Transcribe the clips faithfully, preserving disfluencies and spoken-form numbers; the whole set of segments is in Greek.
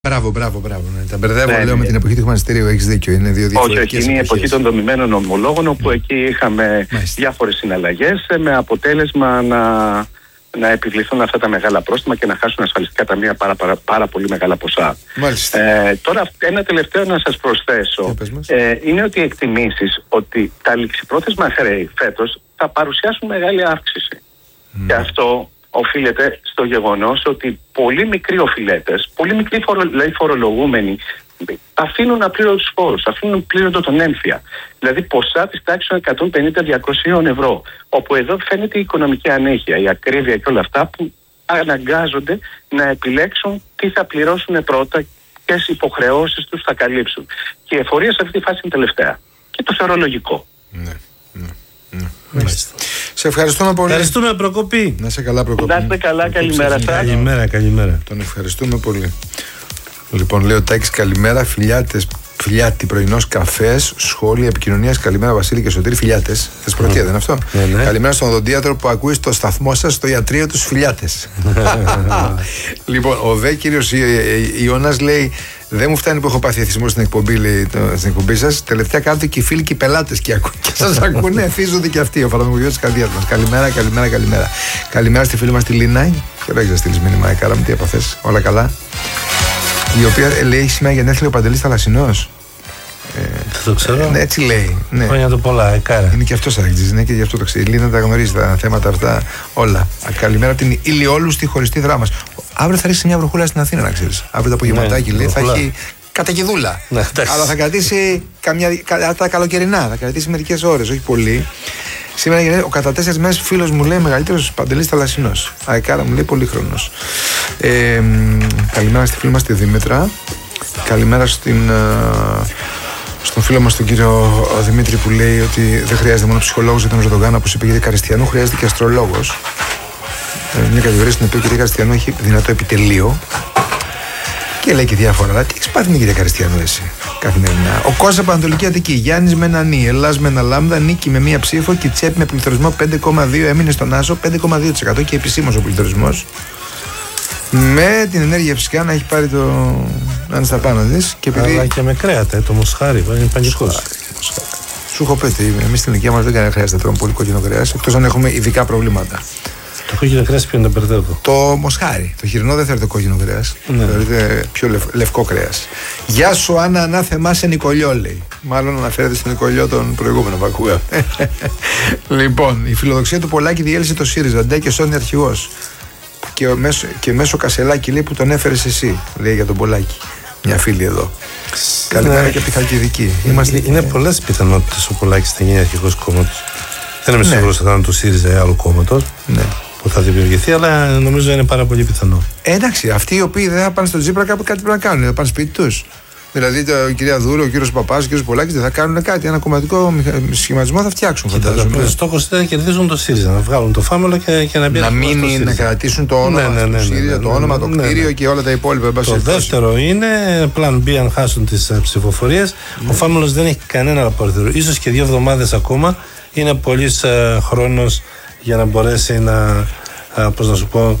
Μπράβο, μπράβο, μπράβο. Ναι. Τα μπερδεύω, ναι, λέω, ναι. με την εποχή του χρηματιστηρίου. Έχεις δίκιο. Είναι δύο διαφορετικές. Όχι, όχι. Είναι η εποχή των δομημένων ομολόγων, όπου mm. εκεί είχαμε διάφορες συναλλαγές με αποτέλεσμα να, να επιβληθούν αυτά τα μεγάλα πρόστιμα και να χάσουν ασφαλιστικά ταμεία πάρα, πάρα, πάρα πολύ μεγάλα ποσά. Ε, τώρα, ένα τελευταίο να σας προσθέσω ε, είναι ότι οι εκτιμήσεις ότι τα ληξιπρόθεσμα χρέη φέτος θα παρουσιάσουν μεγάλη αύξηση. Mm. Και αυτό οφείλεται στο γεγονός ότι πολύ μικροί οφειλέτες, πολύ μικροί φορο, δηλαδή φορολογούμενοι, αφήνουν απλήρωτους φόρους, αφήνουν πλήρωτο τον έμφυα. Δηλαδή ποσά της τάξης των εκατόν πενήντα με διακόσια ευρώ. Όπου εδώ φαίνεται η οικονομική ανέχεια, η ακρίβεια και όλα αυτά που αναγκάζονται να επιλέξουν τι θα πληρώσουν πρώτα, ποιες υποχρεώσεις τους θα καλύψουν. Και η εφορία σε αυτή τη φάση είναι τελευταία. Και το θεωρώ λογικό. Ναι, ναι, ναι. Μάλιστα. Σε ευχαριστούμε πολύ. Ευχαριστούμε, Προκοπή. Να είσαι καλά, Προκοπή. Να είστε καλά, καλημέρα σας. Καλημέρα, καλημέρα. Τον ευχαριστούμε πολύ. Λοιπόν, λέει ο Τάκης, καλημέρα, φιλιάτες, φιλιάτη, πρωινός καφές, σχόλια επικοινωνίας. Καλημέρα, Βασίλη και Σωτήρη, φιλιάτες. Θεσπρωτεία, δεν είναι αυτό? Ναι, ναι. Καλημέρα στον οδοντίατρο που ακούει στο σταθμό σας, στο ιατρείο τους φιλιάτες. Λοιπόν, ο δε κύριος Ιώνας λέει, δεν μου φτάνει που έχω πάθει εθισμό στην εκπομπή, λέει, το, στην εκπομπή σας. Τελευταία κάνετε και οι φίλοι και οι πελάτες και, ακού, και σας ακούνε, εθίζονται και αυτοί. Ο φαρμακοποιός της καρδιάς μας. Καλημέρα, καλημέρα, καλημέρα. Καλημέρα στη φίλη μας τη Λίνα. Και ωραία, έχεις στείλει μήνυμα, κάρα μου, τι έπαθες, όλα καλά? Η οποία λέει σήμερα γενέθλια ο Παντελής Θαλασσινός. Δεν το ξέρω. Ναι, έτσι λέει. Ναι. Χρόνια το πολλά, εκάρα. Είναι και αυτός άρχιζε, ναι, και γι' αυτό το ξέρει. Η Λίνα τα γνωρίζει τα θέματα αυτά όλα. Καλημέρα από την Ηλιόλου στη χωριστή δράμα. Αύριο θα ρίξει μια βροχούλα στην Αθήνα, να ξέρεις. Αύριο το απογευματάκι, ναι, λέει, βροχούλα. Θα έχει κατακηδούλα. Ναι, αλλά θα κρατήσει καμιά, τα καλοκαιρινά, θα κρατήσει μερικές ώρες, όχι πολύ. Σήμερα γίνεται ο κατά τέσσερις μέρες φίλος μου, λέει, μεγαλύτερος Παντελής Θαλασσινός. Αεκάρα μου λέει, πολύχρονος. Ε, καλημέρα στη φίλη μας τη Δήμητρα. Καλημέρα στην, uh, στον φίλο μας τον κύριο Δημήτρη που λέει ότι δεν χρειάζεται μόνο ψυχολόγος για τον Ερντογάν, όπως είπε η κυρία Καριστιανού, χρειάζεται και αστρολόγος. Ε, μια κατηγορία στην οποία η κυρία Καριστιανού έχει δυνατό επιτελείο. Και λέει και διάφορα. Αλλά τι έχεις πάθει με την κυρία Καριστιανού, εσύ, καθημερινά? Ο Κώστα Πανατολική Αττική. Γιάννης με ένα νι. Ελλάς με ένα λάμδα. Νίκη με μία ψήφο. Και Τσέπη με πληθωρισμό πέντε κόμμα δύο. Έμεινε στον Άσο πέντε κόμμα δύο τοις εκατό και επισήμως ο πληθωρισμός. Με την ενέργεια φυσικά να έχει πάρει το. Να είναι στα πάνω της. Επειδή... Αλλά και με κρέατα, το μοσχάρι. Είναι πανικός. Σου έχω πει ότι εμείς στην ηλικία μας δεν χρειάζεται να τρώμε πολύ κόκκινο κρέας. Εκτός αν έχουμε ειδικά προβλήματα. Το κόκκινο κρέας ποιο είναι, το μπερδεύω? Το μοσχάρι. Το χοιρινό δεν θεωρείται κόκκινο κρέας. Ναι. Θεωρείται πιο λευ, λευκό κρέας. Γεια σου, Άννα, ανάθεμά σε Νικολιό, λέει. Μάλλον αναφέρεται στον Νικολιό τον προηγούμενο που ακούγα. Λοιπόν, η φιλοδοξία του Πολάκη διέλυσε το ΣΥΡΙΖΑ. Ντε και Σόνι αρχηγός. Και, μέσω, και μέσω Κασελάκη, λέει, που τον έφερες εσύ, λέει για τον Πολάκη. Μια φίλη εδώ. Καλημέρα και από τη Χαλκιδική. Είναι, είναι πολλές πιθανότητες ο Πολάκης θα γίνει αρχηγός κόμματος. Δεν είμαι σίγουρος ότι θα είναι του ΣΥΡΙΖΑ ή άλλου κόμματος. Ναι. Που θα δημιουργηθεί, αλλά νομίζω είναι πάρα πολύ πιθανό. Ε, εντάξει, αυτοί οι οποίοι δεν θα πάνε στο Τζίπρα κάπου κάτι πρέπει να κάνουν, θα πάνε σπίτι τους. Δηλαδή το, η κυρία Δούρου, ο κύριος Παπάς, ο κύριος Πολάκης δεν θα κάνουν κάτι. Ένα κομματικό σχηματισμό θα φτιάξουν, φαντάζομαι. Ο στόχος ήταν να κερδίσουν το ΣΥΡΙΖΑ, να βγάλουν το φάμελο και, και να μπει. Να μείνει, να κρατήσουν το όνομα, ναι, ναι, ναι, ΣΥΡΙΖΑ, ναι, ναι, το όνομα, το κτίριο, ναι, ναι, και όλα τα υπόλοιπα. Το δεύτερο είναι πλάν B αν χάσουν τις ψηφοφορίες. Ναι. Ο φάμελος δεν έχει κανένα απορριθμό. Ίσως και δύο εβδομάδες ακόμα είναι πολύς χρόνος για να μπορέσει να. Πώς να σου πω.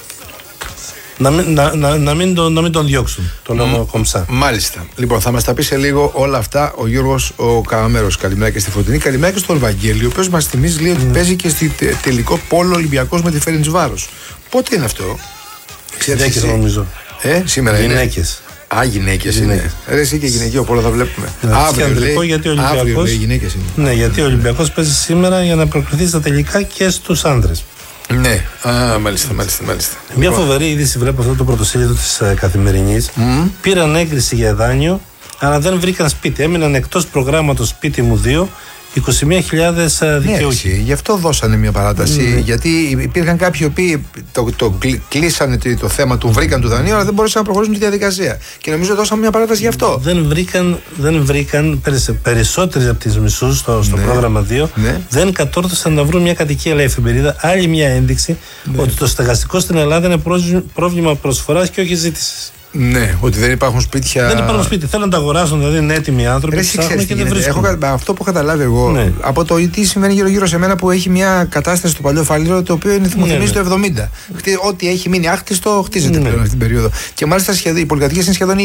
Να μην, να, να, να, μην τον, να μην τον διώξουν, τον νόμο mm, κομψά. Μάλιστα. Λοιπόν, θα μας τα πει σε λίγο όλα αυτά ο Γιώργος ο Καραμέρος. Καλημέρα και στη Φωτεινή. Καλημέρα και στον Βαγγέλη, ο οποίος μας θυμίζει, λέει, ότι mm. παίζει και στη τε, τελικό πόλο Ολυμπιακός με τη Φερεντσβάρος. Πότε είναι αυτό? Γυναίκες νομίζω. Ε, σήμερα γυναίκες. Είναι. Α, γυναίκες είναι. Ρε, εσύ και γυναικείο πόλο θα βλέπουμε. Ναι, αύριο, λέει, γιατί ο Ολυμπιακός, αύριο, λέει, γυναίκες είναι. Ναι, γιατί ο Ολυμπιακός παίζει σήμερα για να προκριθεί στα τελικά και στους άνδρες. Ναι, α, μάλιστα, μάλιστα, μάλιστα. Μια φοβερή είδηση βλέπω αυτό το πρωτοσέλιδο της uh, Καθημερινής. Mm. Πήραν έγκριση για δάνειο, αλλά δεν βρήκαν σπίτι. Έμειναν εκτός προγράμματος σπίτι μου δύο, είκοσι μία χιλιάδες δικαιούχοι. Ναι, γι' αυτό δώσανε μια παράταση. Mm. Γιατί υπήρχαν κάποιοι οποίοι το, το κλείσανε το, το θέμα του, βρήκαν του δανείου, αλλά δεν μπορούσαν να προχωρήσουν τη διαδικασία. Και νομίζω δώσαμε μια παράταση γι' αυτό. Δεν βρήκαν, δεν βρήκαν περισσότεροι από τις μισούς στο, στο ναι. πρόγραμμα δύο, ναι. δεν κατόρθωσαν να βρουν μια κατοικία, λέει η εφημερίδα. Άλλη μια ένδειξη ναι. ότι το στεγαστικό στην Ελλάδα είναι πρόβλημα προσφοράς και όχι ζήτησης. Ναι, ότι δεν υπάρχουν σπίτια. Δεν υπάρχουν σπίτια. Θέλουν να τα αγοράσουν, δηλαδή είναι έτοιμοι άνθρωποι. Ρε, και δεν έχω, αυτό που έχω καταλάβει εγώ ναι. από το τι συμβαίνει γύρω-γύρω σε μένα που έχει μια κατάσταση στο παλιό Φάληρο το οποίο είναι θυμοθυμίζει ναι, ναι. το εβδομήντα. Ό,τι έχει μείνει άχτιστο χτίζεται ναι. πλέον αυτή την περίοδο. Και μάλιστα σχεδόν, οι πολυκατοικίες είναι σχεδόν